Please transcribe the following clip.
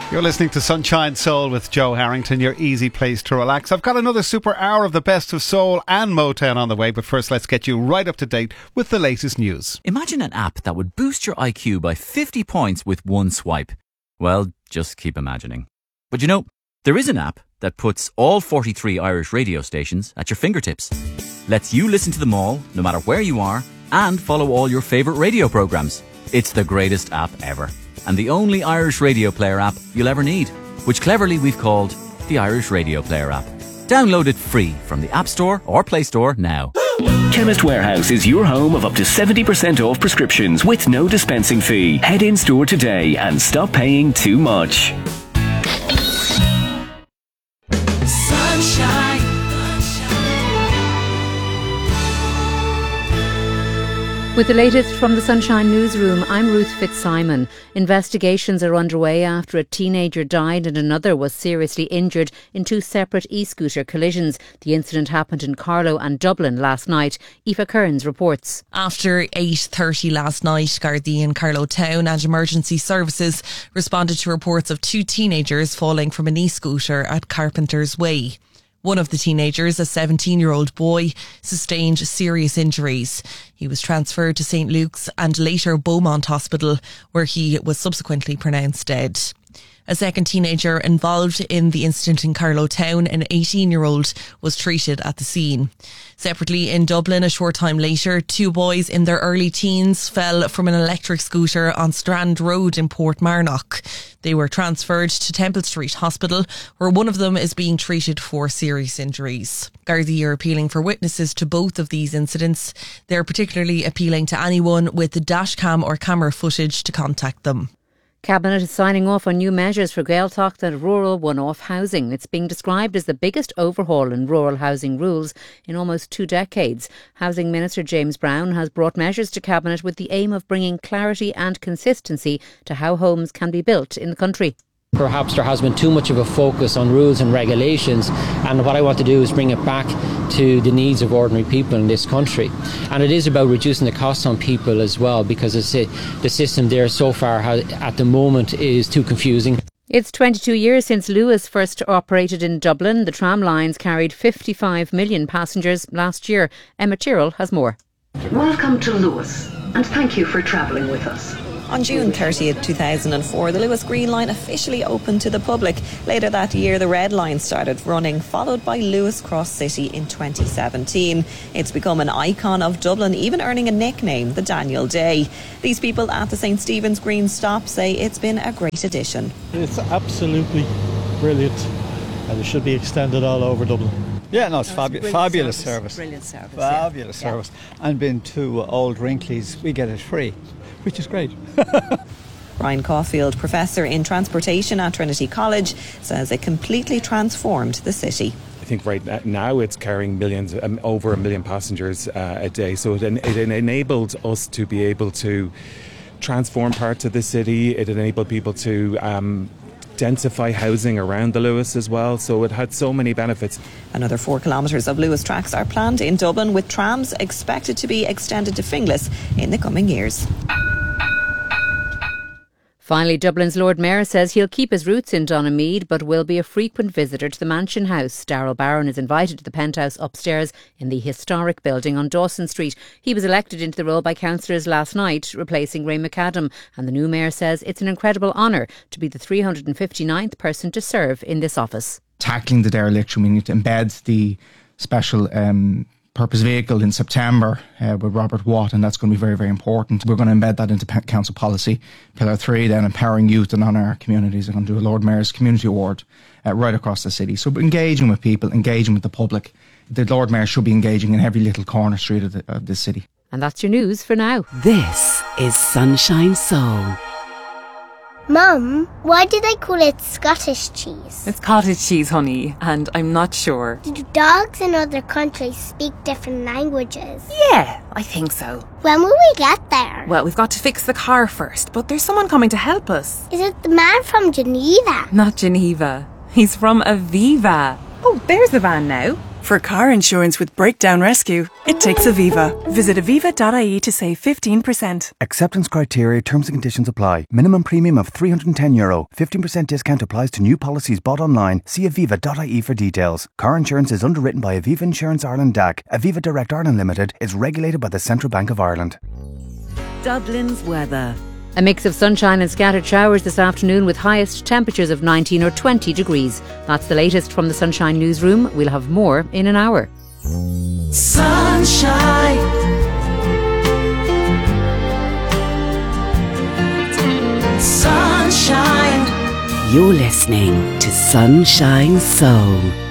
You're listening to Sunshine Soul with Joe Harrington, your easy place to relax. I've got another super hour of the best of soul and Motown on the way, but first let's get you right up to date with the latest news. Imagine an app that would boost your IQ by 50 points with one swipe. Well, just keep imagining. But you know, there is an app that puts all 43 Irish radio stations at your fingertips. Lets you listen to them all, no matter where you are, and follow all your favourite radio programmes. It's the greatest app ever. And the only Irish radio player app you'll ever need, which cleverly we've called the Irish Radio Player app. Download it free from the App Store or Play Store now. Chemist Warehouse is your home of up to 70% off prescriptions with no dispensing fee. Head in store today and stop paying too much. Sunshine. With the latest from the Sunshine Newsroom, I'm Ruth Fitzsimon. Investigations are underway after a teenager died and another was seriously injured in two separate e-scooter collisions. The incident happened in Carlow and Dublin last night. Aoife Kearns reports. After 8:30 last night, Gardaí in Carlow Town and emergency services responded to reports of two teenagers falling from an e-scooter at Carpenter's Way. One of the teenagers, a 17-year-old boy, sustained serious injuries. He was transferred to St Luke's and later Beaumont Hospital, where he was subsequently pronounced dead. A second teenager involved in the incident in Carlow Town, an 18-year-old, was treated at the scene. Separately, in Dublin, a short time later, two boys in their early teens fell from an electric scooter on Strand Road in Portmarnock. They were transferred to Temple Street Hospital, where one of them is being treated for serious injuries. Gardaí are appealing for witnesses to both of these incidents. They're particularly appealing to anyone with the dashcam or camera footage to contact them. Cabinet is signing off on new measures for Gaeltacht and rural one-off housing. It's being described as the biggest overhaul in rural housing rules in almost 2 decades. Housing Minister James Brown has brought measures to Cabinet with the aim of bringing clarity and consistency to how homes can be built in the country. Perhaps there has been too much of a focus on rules and regulations, and what I want to do is bring it back to the needs of ordinary people in this country. And it is about reducing the costs on people as well, because the system there so far at the moment is too confusing. It's 22 years since Luas first operated in Dublin. The tram lines carried 55 million passengers last year. Emma Tyrrell has more. Welcome to Luas, and thank you for travelling with us. On June 30th, 2004, the Luas Green Line officially opened to the public. Later that year, the Red Line started running, followed by Luas Cross City in 2017. It's become an icon of Dublin, even earning a nickname, the Daniel Day. These people at the St Stephen's Green Stop say it's been a great addition. It's absolutely brilliant, and it should be extended all over Dublin. Yeah, no, it's fabulous service. Brilliant service. Fabulous service. And being to Old Wrinklies, we get it free, which is great. Brian Caulfield, Professor in Transportation at Trinity College, says it completely transformed the city. I think right now it's carrying millions, over 1 million passengers a day. So it enabled us to be able to transform parts of the city. It enabled people to densify housing around the Luas as well, so it had so many benefits. Another 4 kilometres of Luas tracks are planned in Dublin, with trams expected to be extended to Finglas in the coming years. Finally, Dublin's Lord Mayor says he'll keep his roots in Donaghmede but will be a frequent visitor to the Mansion House. Darrell Barron is invited to the penthouse upstairs in the historic building on Dawson Street. He was elected into the role by councillors last night, replacing Ray McAdam, and the new mayor says it's an incredible honour to be the 359th person to serve in this office. Tackling the dereliction, we need to embed the special purpose vehicle in September with Robert Watt, and that's going to be very, very important. We're going to embed that into council policy. Pillar 3, then empowering youth and honour our communities. We're going to do a Lord Mayor's Community Award right across the city. So engaging with people, engaging with the public. The Lord Mayor should be engaging in every little corner street of the city. And that's your news for now. This is Sunshine Soul. Mum, why do they call it Scottish cheese? It's cottage cheese, honey, and I'm not sure. Do dogs in other countries speak different languages? Yeah, I think so. When will we get there? Well, we've got to fix the car first, but there's someone coming to help us. Is it the man from Geneva? Not Geneva. He's from Aviva. Oh, there's the van now. For car insurance with breakdown rescue, it takes Aviva. Visit aviva.ie to save 15%. Acceptance criteria, terms and conditions apply. Minimum premium of €310. 15% discount applies to new policies bought online. See aviva.ie for details. Car insurance is underwritten by Aviva Insurance Ireland DAC. Aviva Direct Ireland Limited is regulated by the Central Bank of Ireland. Dublin's weather. A mix of sunshine and scattered showers this afternoon with highest temperatures of 19 or 20 degrees. That's the latest from the Sunshine Newsroom. We'll have more in an hour. Sunshine. Sunshine. You're listening to Sunshine Soul.